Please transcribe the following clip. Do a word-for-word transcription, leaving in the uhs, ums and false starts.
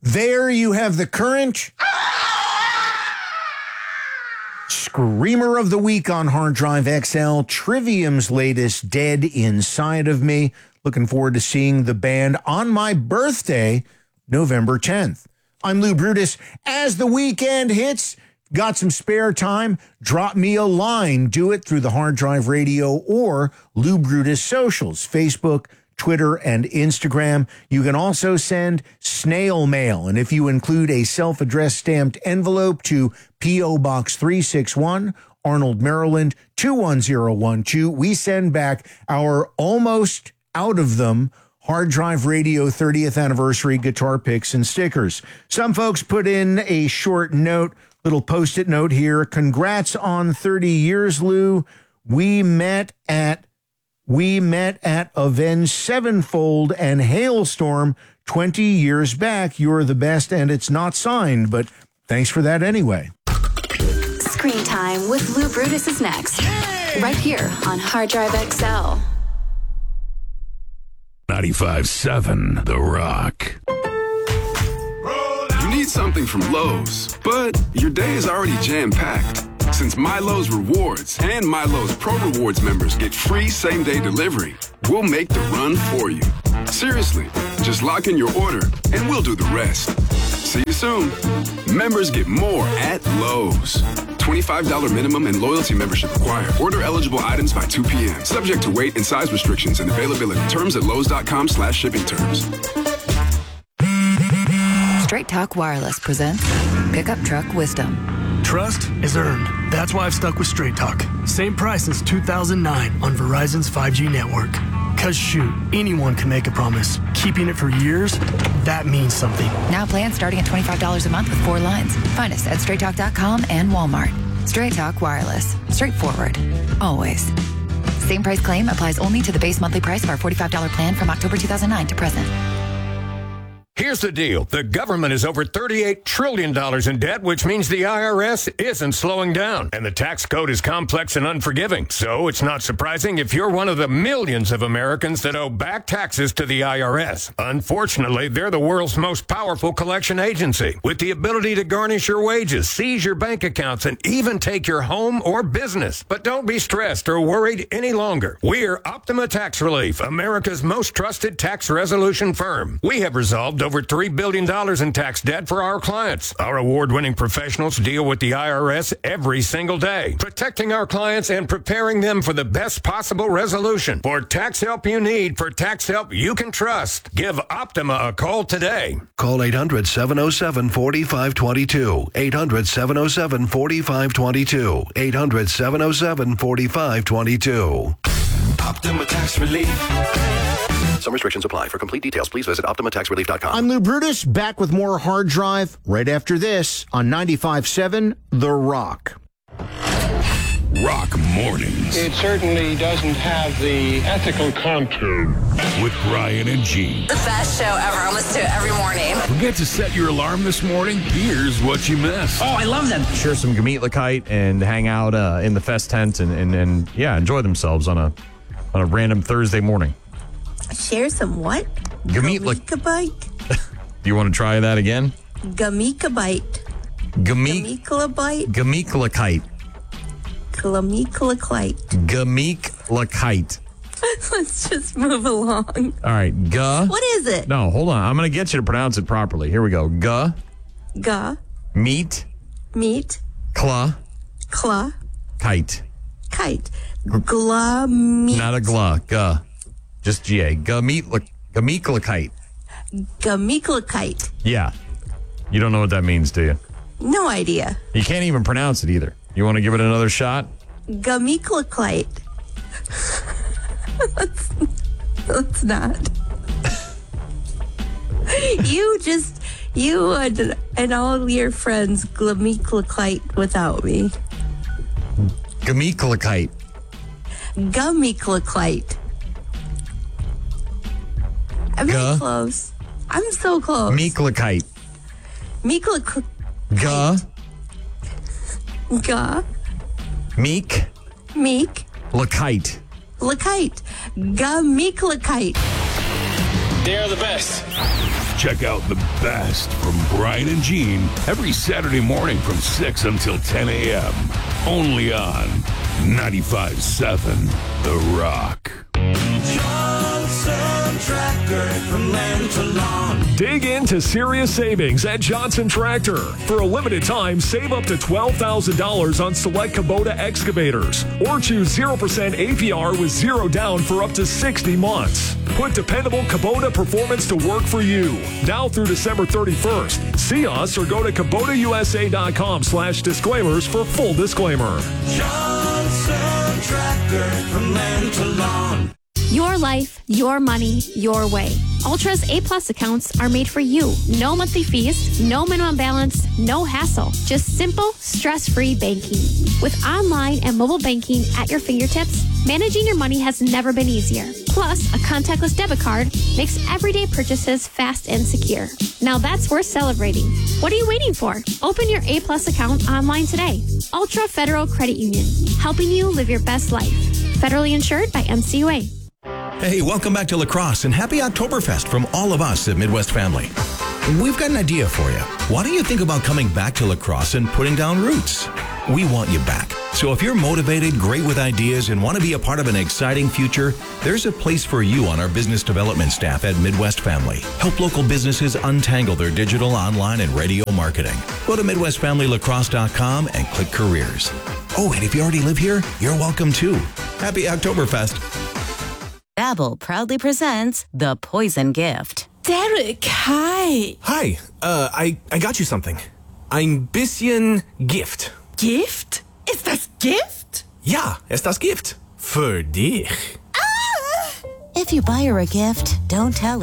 There you have the current Screamer of the Week on Hard Drive X L, Trivium's latest, Dead Inside of Me. Looking forward to seeing the band on my birthday, November tenth. I'm Lou Brutus. As the weekend hits, got some spare time, drop me a line. Do it through the Hard Drive Radio or Lou Brutus socials, Facebook, Twitter, and Instagram. You can also send snail mail, and if you include a self-addressed stamped envelope to P O. Box three sixty-one, Arnold, Maryland, two one zero one two, we send back our almost out of them Hard Drive Radio thirtieth anniversary guitar picks and stickers. Some folks put in a short note, little post-it note here. Congrats on thirty years, Lou. We met at We met at Avenged Sevenfold and Hailstorm twenty years back. You're the best, and it's not signed, but thanks for that anyway. Screen Time with Lou Brutus is next. Yay! Right here on Hard Drive X L. ninety-five point seven The Rock. You need something from Lowe's, but your day is already jam-packed. Since MyLowe's Rewards and MyLowe's Pro Rewards members get free same-day delivery, we'll make the run for you. Seriously, just lock in your order and we'll do the rest. See you soon. Members get more at Lowe's. twenty-five dollars minimum and loyalty membership required. Order eligible items by two p.m. Subject to weight and size restrictions and availability. Terms at Lowe's.com slash shipping terms. Straight Talk Wireless presents Pickup Truck Wisdom. Trust is earned. That's why I've stuck with Straight Talk. Same price since two thousand nine on Verizon's five G network. Cause shoot, anyone can make a promise. Keeping it for years, that means something. Now plans starting at twenty-five dollars a month with four lines. Find us at straight talk dot com and Walmart. Straight Talk Wireless. Straightforward. Always. Same price claim applies only to the base monthly price of our forty-five dollars plan from October two thousand nine to present. Here's the deal. The government is over thirty-eight trillion dollars in debt, which means the I R S isn't slowing down. And the tax code is complex and unforgiving. So it's not surprising if you're one of the millions of Americans that owe back taxes to the I R S. Unfortunately, they're the world's most powerful collection agency, with the ability to garnish your wages, seize your bank accounts, and even take your home or business. But don't be stressed or worried any longer. We're Optima Tax Relief, America's most trusted tax resolution firm. We have resolved over three billion dollars in tax debt for our clients. Our award-winning professionals deal with the I R S every single day, protecting our clients and preparing them for the best possible resolution. For tax help you need, for tax help you can trust, give Optima a call today. Call eight hundred, seven oh seven, four five two two. eight hundred, seven oh seven, four five two two. eight hundred, seven oh seven, four five two two. Optima Tax Relief. Some restrictions apply. For complete details, please visit optima tax relief dot com. I'm Lou Brutus, back with more Hard Drive right after this on ninety-five point seven The Rock. Rock Mornings. It certainly doesn't have the ethical contour. With Brian and Gene. The best show ever. I listen to it every morning. Forget to set your alarm this morning? Here's what you missed. Oh, I love them. Share some Gemeetlakite and hang out uh, in the fest tent and, and, and, yeah, enjoy themselves on a on a random Thursday morning. Share some what? Gemeetlakite. You want to try that again? Gemeetlakite. Gemeek. Gemeetlakite. Gemeetlakite. Gemeetlakite. Gemeetlakite. Let's just move along. All right, G. What is it? No, hold on. I'm going to get you to pronounce it properly. Here we go. G. G. Meat. Meat. Cla. Cla. Kite. Kite. Gla. Meat. Not a gla. G. Just G A. Gemeetlakite. Gemeetlakite. Yeah. You don't know what that means, do you? No idea. You can't even pronounce it either. You want to give it another shot? Gemeetlakite. let's, let's not. You just, you and, and all your friends Gemeetlakite without me. Gemeetlakite. Gemeetlakite. I'm very close. I'm so close. Meeklakite. Meeklakite. Ga. Ga. Meek. Meek. Lakite. Lakite. Gemeetlakite. They're the best. Check out the best from Brian and Gene every Saturday morning from six until ten a.m. Only on ninety-five point seven The Rock. Johnson Tractor from land to lawn. Dig into serious savings at Johnson Tractor. For a limited time, save up to twelve thousand dollars on select Kubota excavators. Or choose zero percent A P R with zero down for up to sixty months. Put dependable Kubota performance to work for you. Now through December thirty-first. See us or go to Kubota U S A dot com slash disclaimers for full disclaimer. Johnson Tractor from land to lawn. Your life, your money, your way. Ultra's A-plus accounts are made for you. No monthly fees, no minimum balance, no hassle. Just simple, stress-free banking. With online and mobile banking at your fingertips, managing your money has never been easier. Plus, a contactless debit card makes everyday purchases fast and secure. Now that's worth celebrating. What are you waiting for? Open your A-plus account online today. Ultra Federal Credit Union, helping you live your best life. Federally insured by M C U A. Hey, welcome back to La Crosse and happy Oktoberfest from all of us at Midwest Family. We've got an idea for you. Why don't you think about coming back to La Crosse and putting down roots? We want you back. So if you're motivated, great with ideas, and want to be a part of an exciting future, there's a place for you on our business development staff at Midwest Family. Help local businesses untangle their digital, online, and radio marketing. Go to midwest family lacrosse dot com and click careers. Oh, and if you already live here, you're welcome too. Happy Oktoberfest. Babbel proudly presents The Poison Gift. Derek, hi. Hi, uh, I, I got you something. Ein bisschen Gift. Gift? Ist das Gift? Ja, ist das Gift. Für dich. If you buy her a gift, don't tell her.